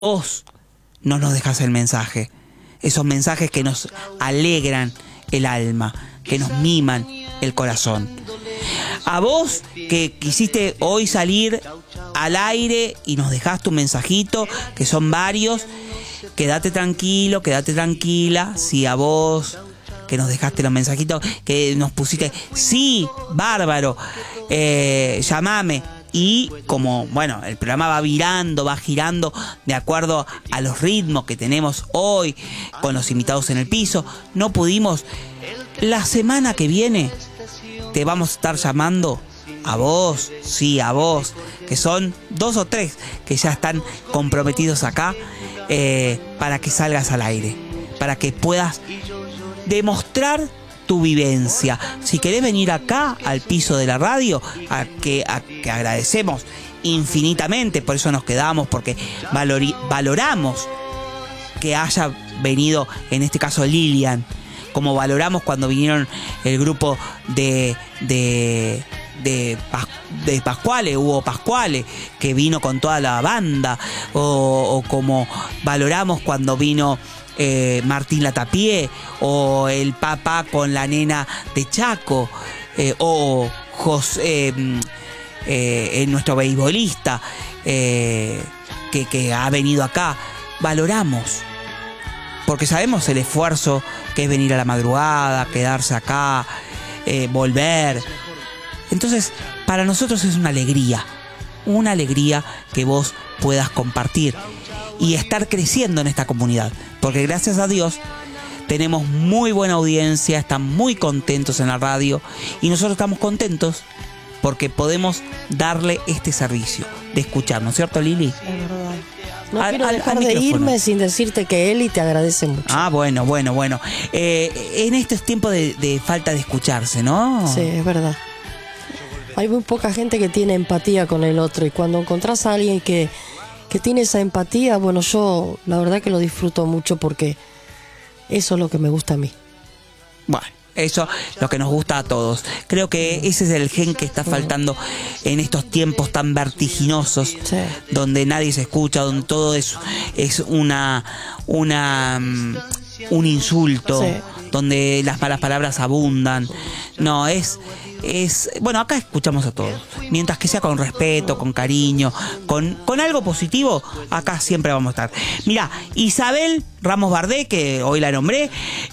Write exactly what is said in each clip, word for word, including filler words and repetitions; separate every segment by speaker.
Speaker 1: vos no nos dejas el mensaje, esos mensajes que nos alegran el alma, que nos miman el corazón. A vos que quisiste hoy salir al aire y nos dejaste un mensajito, que son varios, quédate tranquilo, quédate tranquila. Si a vos que nos dejaste los mensajitos, que nos pusiste, sí, bárbaro, eh, llamame. Y como, bueno, el programa va virando, va girando de acuerdo a los ritmos que tenemos hoy con los invitados en el piso, no pudimos. La semana que viene te vamos a estar llamando a vos, sí, a vos, que son dos o tres que ya están comprometidos acá, eh, para que salgas al aire, para que puedas demostrar tu vivencia. Si querés venir acá al piso de la radio, a que, a que agradecemos infinitamente, por eso nos quedamos, porque valori, valoramos que haya venido, en este caso Lilian, como valoramos cuando vinieron el grupo de de de, de Pascuale, Hugo Pascuale, que vino con toda la banda, o, o como valoramos cuando vino Eh, Martín Latapié, o el papá con la nena de Chaco, eh, o José, eh, eh, nuestro beisbolista eh, que, que ha venido acá. Valoramos, porque sabemos el esfuerzo que es venir a la madrugada, quedarse acá, eh, volver. Entonces, para nosotros es una alegría, una alegría que vos puedas compartir y estar creciendo en esta comunidad, porque gracias a Dios tenemos muy buena audiencia, están muy contentos en la radio y nosotros estamos contentos porque podemos darle este servicio de escuchar, ¿no es cierto, Lili?
Speaker 2: Es verdad. No
Speaker 1: al,
Speaker 2: quiero
Speaker 1: al,
Speaker 2: dejar
Speaker 1: al
Speaker 2: de
Speaker 1: micrófono.
Speaker 2: irme sin decirte que Eli te agradece mucho.
Speaker 1: Ah, bueno, bueno, bueno. Eh, en estos tiempos de, de falta de escucharse, ¿no?
Speaker 2: Sí, es verdad. Hay muy poca gente que tiene empatía con el otro y cuando encontrás a alguien que que tiene esa empatía, bueno, yo la verdad que lo disfruto mucho porque eso es lo que me gusta a mí.
Speaker 1: Bueno, eso es lo que nos gusta a todos. Creo que ese es el gen que está faltando en estos tiempos tan vertiginosos,
Speaker 2: sí,
Speaker 1: donde nadie se escucha, donde todo es, es una, una um, un insulto, sí, donde las malas palabras abundan. No, es... Es, bueno, acá escuchamos a todos. Mientras que sea con respeto, con cariño, con, con algo positivo, acá siempre vamos a estar. Mirá, Isabel Ramos Bardé, que hoy la nombré,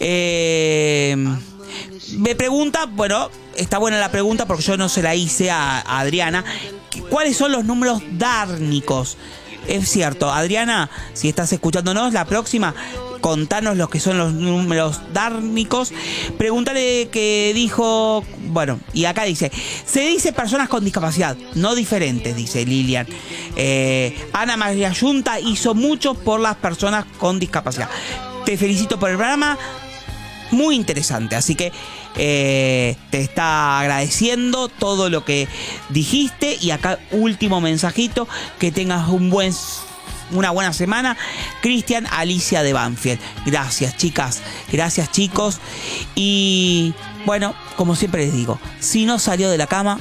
Speaker 1: eh, me pregunta, bueno, está buena la pregunta porque yo no se la hice a, a Adriana, ¿cuáles son los números dárnicos? Es cierto, Adriana, si estás escuchándonos, la próxima, contanos lo que son los números dárnicos. Pregúntale que dijo, bueno, y acá dice, se dice personas con discapacidad, no diferentes, dice Lilian. Eh, Ana María Yunta hizo mucho por las personas con discapacidad. Te felicito por el programa, muy interesante, así que eh, te está agradeciendo todo lo que dijiste. Y acá último mensajito, que tengas un buen una buena semana. Cristian Alicia de Banfield. Gracias, chicas, gracias, chicos. Y bueno, como siempre les digo, si no salió de la cama,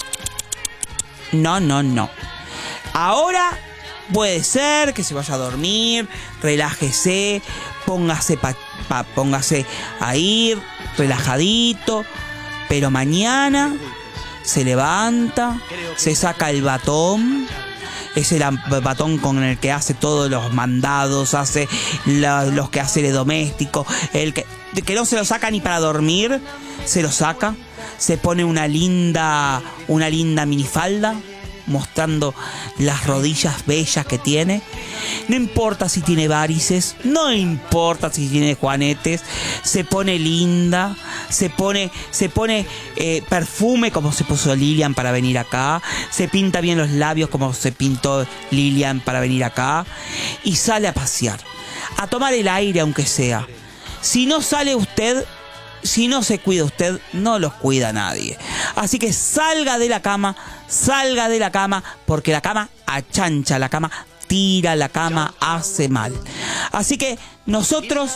Speaker 1: no, no, no. Ahora puede ser que se vaya a dormir, relájese, póngase pa, pa, póngase a ir relajadito, pero mañana se levanta, se saca el batón, es el batón con el que hace todos los mandados, hace la, los quehaceres domésticos, el que, que no se lo saca ni para dormir, se lo saca, se pone una linda, una linda minifalda, mostrando las rodillas bellas que tiene. No importa si tiene varices, no importa si tiene juanetes, se pone linda, se pone, se pone eh, perfume como se puso Lilian para venir acá, se pinta bien los labios como se pintó Lilian para venir acá, y sale a pasear, a tomar el aire aunque sea. Si no sale usted, si no se cuida usted, no los cuida nadie. Así que salga de la cama, salga de la cama, porque la cama achancha, la cama tira, la cama hace mal. Así que nosotros,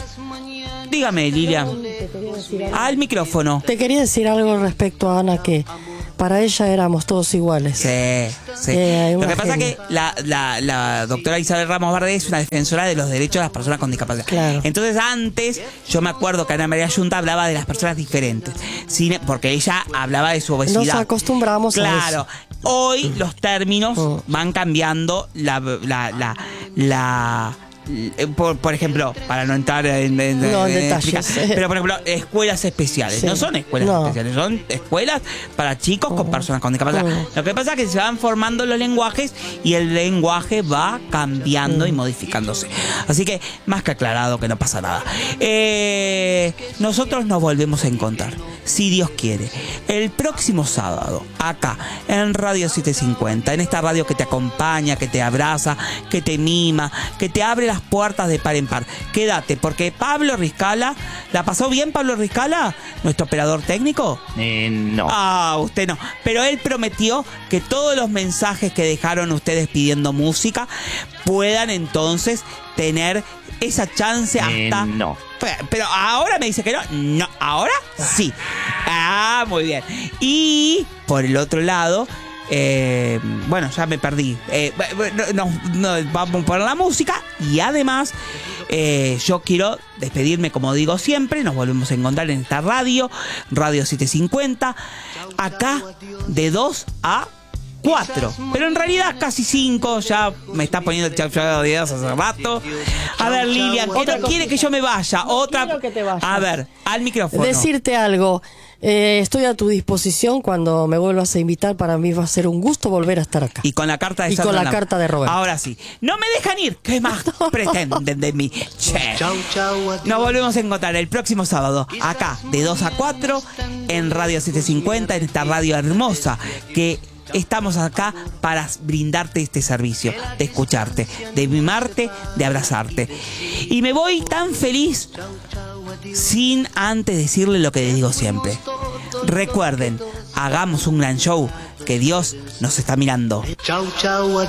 Speaker 1: dígame, Lilian, al micrófono.
Speaker 2: Te quería decir algo respecto a Ana, que para ella éramos todos iguales.
Speaker 1: Sí, sí.
Speaker 2: Eh,
Speaker 1: Lo que pasa es
Speaker 2: genia.
Speaker 1: que la, la, la doctora Isabel Ramos Verde es una defensora de los derechos de las personas con discapacidad.
Speaker 2: Claro.
Speaker 1: Entonces antes, yo me acuerdo que Ana María Yunta hablaba de las personas diferentes, sin, porque ella hablaba de su obesidad.
Speaker 2: Nos acostumbramos
Speaker 1: claro.
Speaker 2: a eso.
Speaker 1: Hoy los términos
Speaker 2: Mm.
Speaker 1: van cambiando la... la, la, la Por, por ejemplo, para no entrar en, en,
Speaker 2: No, en
Speaker 1: en
Speaker 2: detalles.
Speaker 1: explicar, pero por ejemplo, escuelas especiales.
Speaker 2: Sí.
Speaker 1: No son escuelas
Speaker 2: No.
Speaker 1: especiales, son escuelas para chicos con personas con discapacidad.
Speaker 2: Mm.
Speaker 1: Lo que pasa es que se van formando los lenguajes y el lenguaje va cambiando y modificándose. Así que, más que aclarado, que no pasa nada. Eh, nosotros nos volvemos a encontrar, si Dios quiere, el próximo sábado, acá, en Radio setecientos cincuenta, en esta radio que te acompaña, que te abraza, que te mima, que te abre las puertas de par en par. Quédate, porque Pablo Riscala, ¿la pasó bien Pablo Riscala? Nuestro operador técnico.
Speaker 3: Eh, no.
Speaker 1: Ah, usted no. Pero él prometió que todos los mensajes que dejaron ustedes pidiendo música puedan entonces tener esa chance hasta...
Speaker 3: Eh, no.
Speaker 1: Pero, pero ahora me dice que no. No, ahora sí. Ah, muy bien. Y por el otro lado... Eh, bueno, ya me perdí. Eh, no, no, vamos a poner la música y además eh, yo quiero despedirme, como digo siempre. Nos volvemos a encontrar en esta radio, Radio setecientos cincuenta, acá de dos a cuatro, pero en realidad casi cinco. Ya me está poniendo el chau chau de Dios hace rato. A ver, Lilian, ¿qué no quiere que yo me vaya? Otra.
Speaker 2: quiero que te vayas.
Speaker 1: A ver, al micrófono.
Speaker 2: Decirte algo. Eh, estoy a tu disposición cuando me vuelvas a invitar. Para mí va a ser un gusto volver a estar acá.
Speaker 1: Y con la carta de
Speaker 2: Y con
Speaker 1: Sandra
Speaker 2: la
Speaker 1: Nam.
Speaker 2: carta de Roberto.
Speaker 1: Ahora sí. No me dejan ir. ¿Qué más pretenden de mí? Che. Nos volvemos a encontrar el próximo sábado, acá, de dos a cuatro, en Radio setecientos cincuenta, en esta radio hermosa que estamos acá para brindarte este servicio, de escucharte, de mimarte, de abrazarte. Y me voy tan feliz sin antes decirle lo que les digo siempre. Recuerden, hagamos un gran show, que Dios nos está mirando.
Speaker 4: Chau, chau a